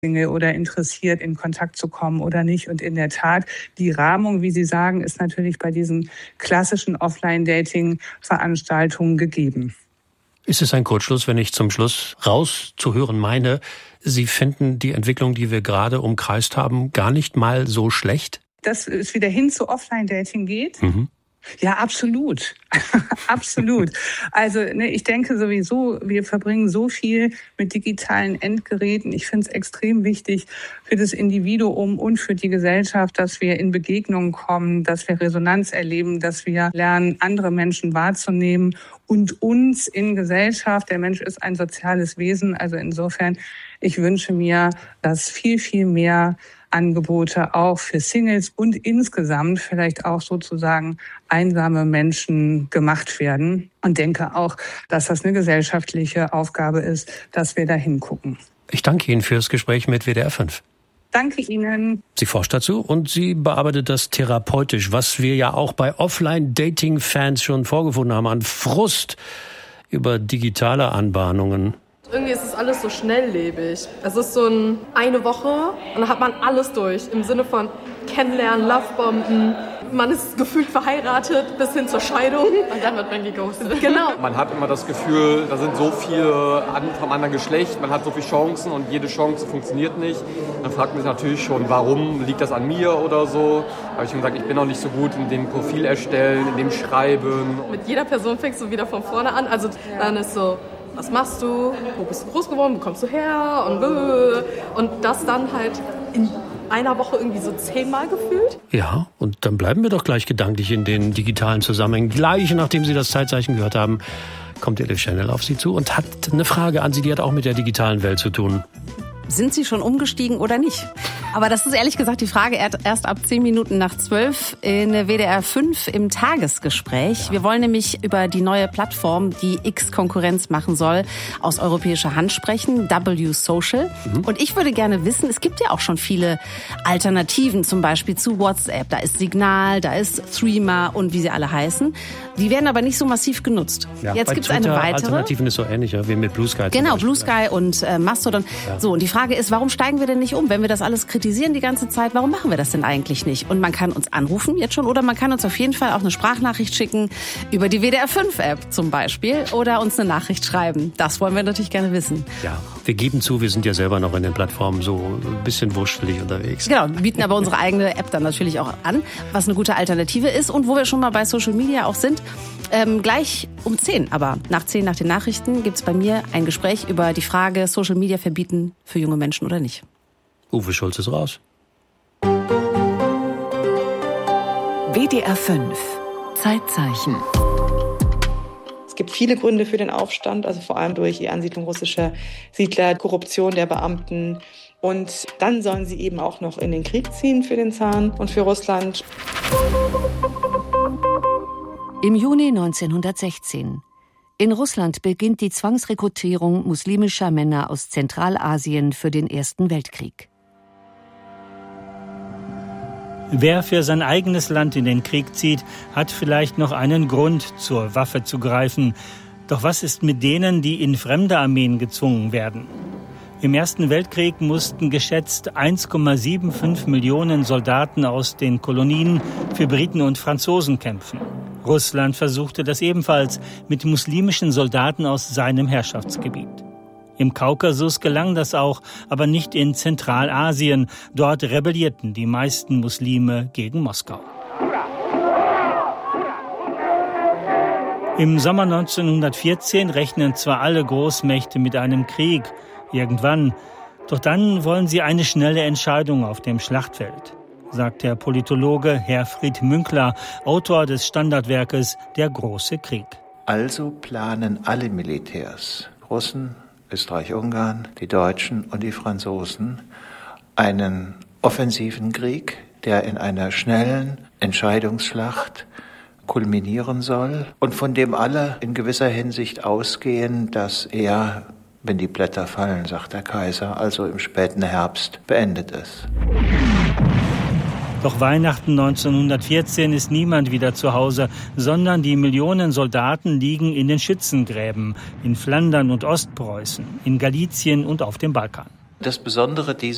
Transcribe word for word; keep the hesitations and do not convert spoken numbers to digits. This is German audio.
oder interessiert, in Kontakt zu kommen oder nicht. Und in der Tat, die Rahmung, wie Sie sagen, ist natürlich bei diesen klassischen Offline-Dating-Veranstaltungen gegeben. Ist es ein Kurzschluss, wenn ich zum Schluss rauszuhören meine, Sie finden die Entwicklung, die wir gerade umkreist haben, gar nicht mal so schlecht? Dass es wieder hin zu Offline-Dating geht? Mhm. Ja, absolut. Absolut. Also ne, ich denke sowieso, wir verbringen so viel mit digitalen Endgeräten. Ich finde es extrem wichtig für das Individuum und für die Gesellschaft, dass wir in Begegnungen kommen, dass wir Resonanz erleben, dass wir lernen, andere Menschen wahrzunehmen und uns in Gesellschaft. Der Mensch ist ein soziales Wesen. Also insofern, ich wünsche mir, dass viel, viel mehr Angebote auch für Singles und insgesamt vielleicht auch sozusagen einsame Menschen gemacht werden. Und denke auch, dass das eine gesellschaftliche Aufgabe ist, dass wir da hingucken. Ich danke Ihnen fürs Gespräch mit W D R fünf. Danke Ihnen. Sie forscht dazu und sie bearbeitet das therapeutisch, was wir ja auch bei Offline-Dating-Fans schon vorgefunden haben, an Frust über digitale Anbahnungen. Irgendwie ist es alles so schnelllebig. Es ist so ein, eine Woche und dann hat man alles durch. Im Sinne von Kennenlernen, Lovebomben. Man ist gefühlt verheiratet bis hin zur Scheidung. Und dann wird man geghostet. Genau. Man hat immer das Gefühl, da sind so viele vom anderen Geschlecht, man hat so viele Chancen und jede Chance funktioniert nicht. Dann fragt man sich natürlich schon, warum, liegt das an mir oder so. Da habe ich schon gesagt, ich bin noch nicht so gut in dem Profil erstellen, in dem Schreiben. Mit jeder Person fängst du wieder von vorne an. Also dann ist so, was machst du, wo bist du groß geworden, wo kommst du her und und das dann halt in einer Woche irgendwie so zehnmal gefühlt. Ja, und dann bleiben wir doch gleich gedanklich in den digitalen Zusammenhängen. Gleich nachdem Sie das Zeitzeichen gehört haben, kommt Elif Schnell auf Sie zu und hat eine Frage an Sie, die hat auch mit der digitalen Welt zu tun. Sind Sie schon umgestiegen oder nicht? Aber das ist ehrlich gesagt die Frage erst ab zehn Minuten nach zwölf in W D R fünf im Tagesgespräch. Ja. Wir wollen nämlich über die neue Plattform, die X Konkurrenz machen soll, aus europäischer Hand sprechen, W Social. Mhm. Und ich würde gerne wissen, es gibt ja auch schon viele Alternativen, zum Beispiel zu WhatsApp. Da ist Signal, da ist Threema und wie sie alle heißen. Die werden aber nicht so massiv genutzt. Ja, jetzt gibt es eine weitere. Alternativen ist so ähnlich, ja, wie mit Blue Sky. Genau, Blue Sky und äh, Mastodon. Ja. So, und die Frage ist, warum steigen wir denn nicht um? Wenn wir das alles kritisieren die ganze Zeit, warum machen wir das denn eigentlich nicht? Und man kann uns anrufen jetzt schon oder man kann uns auf jeden Fall auch eine Sprachnachricht schicken über die W D R fünf App zum Beispiel oder uns eine Nachricht schreiben. Das wollen wir natürlich gerne wissen. Ja, wir geben zu, wir sind ja selber noch in den Plattformen so ein bisschen wurschtelig unterwegs. Genau, wir bieten aber unsere eigene App dann natürlich auch an, was eine gute Alternative ist. Und wo wir schon mal bei Social Media auch sind, ähm, gleich um zehn, aber nach zehn, nach den Nachrichten, gibt's bei mir ein Gespräch über die Frage, Social Media verbieten für junge Menschen oder nicht. Uwe Schulz ist raus. W D R fünf Zeitzeichen. Es gibt viele Gründe für den Aufstand, also vor allem durch die Ansiedlung russischer Siedler, Korruption der Beamten. Und dann sollen sie eben auch noch in den Krieg ziehen für den Zaren und für Russland. Im Juni neunzehnhundertsechzehn. In Russland beginnt die Zwangsrekrutierung muslimischer Männer aus Zentralasien für den Ersten Weltkrieg. Wer für sein eigenes Land in den Krieg zieht, hat vielleicht noch einen Grund, zur Waffe zu greifen. Doch was ist mit denen, die in fremde Armeen gezwungen werden? Im Ersten Weltkrieg mussten geschätzt eins Komma fünfundsiebzig Millionen Soldaten aus den Kolonien für Briten und Franzosen kämpfen. Russland versuchte das ebenfalls mit muslimischen Soldaten aus seinem Herrschaftsgebiet. Im Kaukasus gelang das auch, aber nicht in Zentralasien. Dort rebellierten die meisten Muslime gegen Moskau. Im Sommer neunzehnhundertvierzehn rechnen zwar alle Großmächte mit einem Krieg, irgendwann, doch dann wollen sie eine schnelle Entscheidung auf dem Schlachtfeld, sagt der Politologe Herfried Münkler, Autor des Standardwerkes Der große Krieg. Also planen alle Militärs, Russen, Österreich-Ungarn, die Deutschen und die Franzosen, einen offensiven Krieg, der in einer schnellen Entscheidungsschlacht kulminieren soll und von dem alle in gewisser Hinsicht ausgehen, dass er, wenn die Blätter fallen, sagt der Kaiser, also im späten Herbst beendet ist. Doch Weihnachten neunzehnhundertvierzehn ist niemand wieder zu Hause, sondern die Millionen Soldaten liegen in den Schützengräben, in Flandern und Ostpreußen, in Galizien und auf dem Balkan. Das Besondere dieser